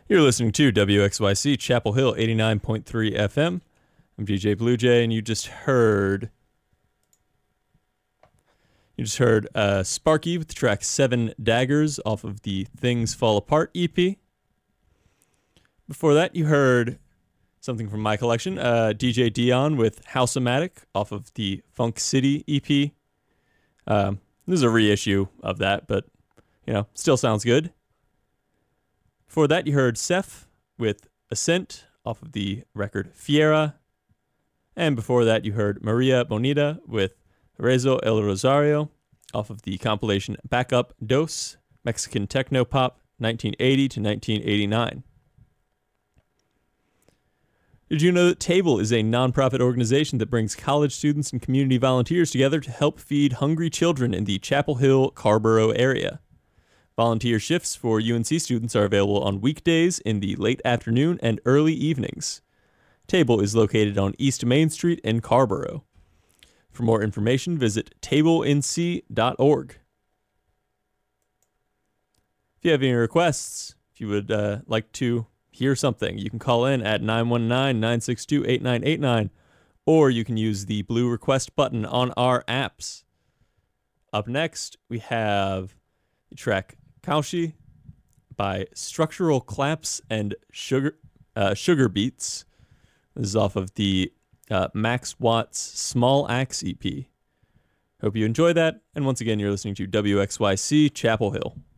You're listening to WXYC Chapel Hill 89.3 FM. I'm DJ Blue Jay, and you just heard Sparky with the track Seven Daggers off of the Things Fall Apart EP. Before that, you heard something from my collection, DJ Dion with House-O-Matic off of the Funk City EP. This is a reissue of that, but, still sounds good. Before that, you heard Seth with Ascent off of the record Fiera. And before that, you heard Maria Bonita with Rezo El Rosario off of the compilation Backup Dos, Mexican Techno Pop, 1980 to 1989. Did you know that Table is a nonprofit organization that brings college students and community volunteers together to help feed hungry children in the Chapel Hill, Carborough area? Volunteer shifts for UNC students are available on weekdays in the late afternoon and early evenings. Table is located on East Main Street in Carborough. For more information, visit tableinc.org. If you have any requests, if you would like to hear something, you can call in at 919-962-8989, or you can use the blue request button on our apps. Up next, we have the track Kaushi by Structural Claps and Sugar Beats. This is off of the Max Watts Small Axe EP. Hope you enjoy that, and once again, you're listening to WXYC Chapel Hill.